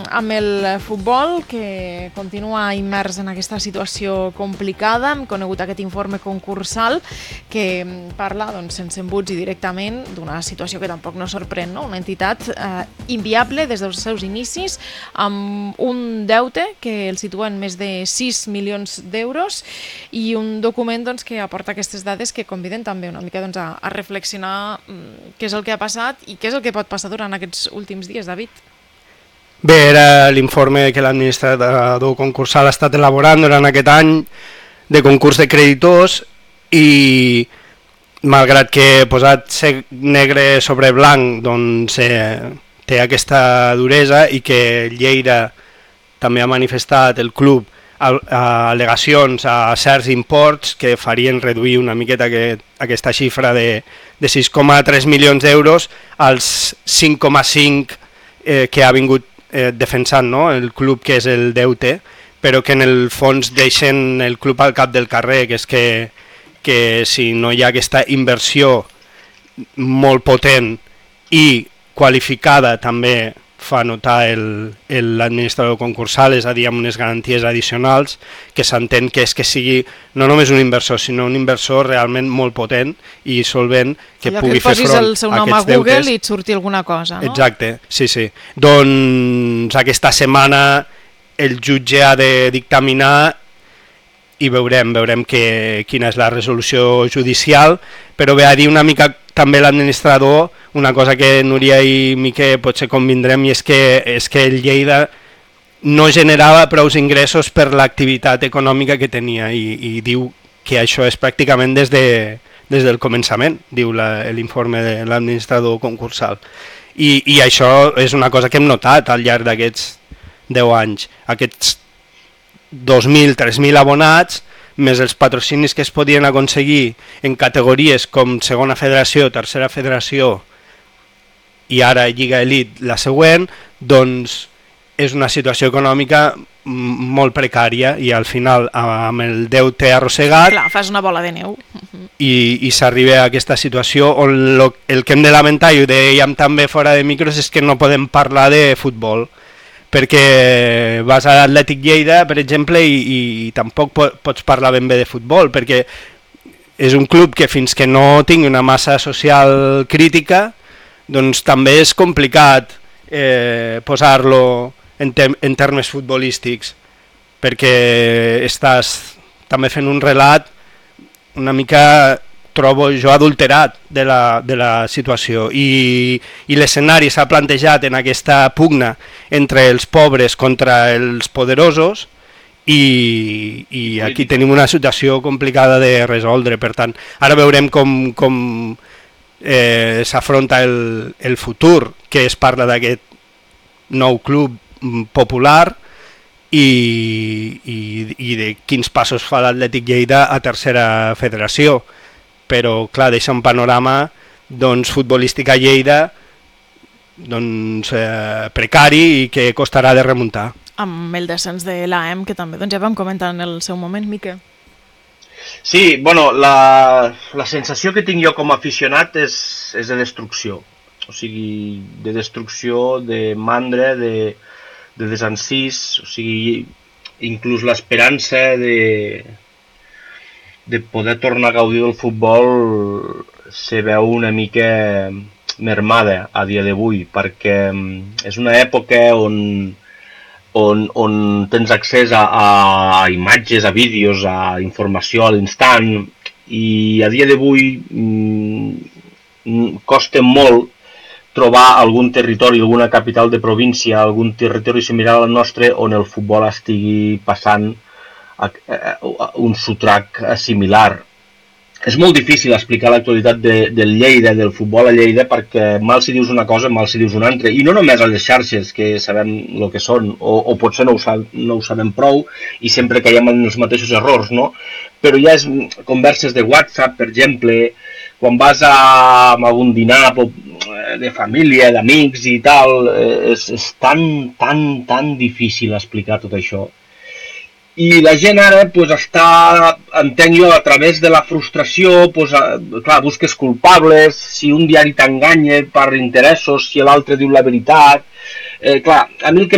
amb el futbol, que continua immers en aquesta situació complicada. Hem conegut aquest informe concursal que parla, sense embuts i directament, d'una situació que tampoc no sorprèn, no? Una entitat inviable des dels seus inicis, amb un deute que el situa en més de 6 milions d'euros i un document que aporta aquestes dades que conviden també una mica a reflexionar què és el que ha passat i què és el que pot passar durant aquests últims dies, David. Bé, era l'informe que l'administrador concursal ha estat elaborant durant aquest any de concurs de creditors i malgrat que posat negre sobre blanc té aquesta duresa i que Lleida també ha manifestat el club al·legacions a certs imports que farien reduir una miqueta aquesta xifra de 6,3 milions d'euros als 5,5 que ha vingut defensant, no? El club, que és el deute, però que en el fons deixen el club al cap del carrer, que és que si no hi ha aquesta inversió molt potent i qualificada també fa notar l'administrador concursal, és a dir, amb unes garanties addicionals, que s'entén que és que sigui no només un inversor, sinó un inversor realment molt potent i solvent que pugui fer front a aquests deutes. Allò que posis el seu nom a Google i et surti alguna cosa, no? Exacte, sí. Doncs aquesta setmana el jutge ha de dictaminar i veurem quina és la resolució judicial, però ve a dir una mica també l'administrador una cosa que Núria i Miquel potser convindrem, i és que el Lleida no generava prous ingressos per l'activitat econòmica que tenia i diu que això és pràcticament des del començament, diu l'informe de l'administrador concursal. I això és una cosa que hem notat al llarg d'aquests 10 anys. Aquests 2.000, 3.000 abonats, més els patrocinis que es podien aconseguir en categories com segona federació, tercera federació i ara Lliga Elite la següent, doncs és una situació econòmica molt precària i al final amb el deute arrossegat fas una bola de neu i s'arriba a aquesta situació on el que hem de lamentar, i ho dèiem també fora de micros, és que no podem parlar de futbol, perquè vas a l'Atlètic Lleida, per exemple, i tampoc pots parlar ben bé de futbol, perquè és un club que fins que no tingui una massa social crítica, doncs també és complicat posar-lo en termes futbolístics, perquè estàs també fent un relat una mica, trobo jo, adulterat de la situació, i l'escenari s'ha plantejat en aquesta pugna entre els pobres contra els poderosos, i aquí tenim una situació complicada de resoldre. Per tant, ara veurem com s'afronta el futur, que es parla d'aquest nou club popular i de quins passos fa l'Atlètic Lleida a tercera federació. Però, clar, deixa un panorama futbolístic a Lleida precari i que costarà de remuntar. Amb el descens de l'AM, que també ja vam comentar en el seu moment, Miquel. Sí, bueno, la sensació que tinc jo com a aficionat és de destrucció. O sigui, de destrucció, de mandra, de desencís, o sigui, inclús l'esperança de poder tornar a gaudir del futbol se veu una mica mermada a dia d'avui, perquè és una època on tens accés a imatges, a vídeos, a informació a l'instant, i a dia d'avui costa molt trobar algun territori, alguna capital de província, algun territori similar al nostre on el futbol estigui passant un sotrac similar. És molt difícil explicar l'actualitat del Lleida, del futbol a Lleida, perquè mal si dius una cosa, mal si dius una altra. I no només a les xarxes, que sabem el que són, o potser no ho sabem prou, i sempre caiem en els mateixos errors, no? Però hi ha converses de WhatsApp, per exemple, quan vas a un dinar de família, d'amics i tal, és tan difícil explicar tot això. I la gent ara està, entenc jo, a través de la frustració, clar, busques culpables, si un diari t'enganya per interessos, si l'altre diu la veritat. Clar, a mi el que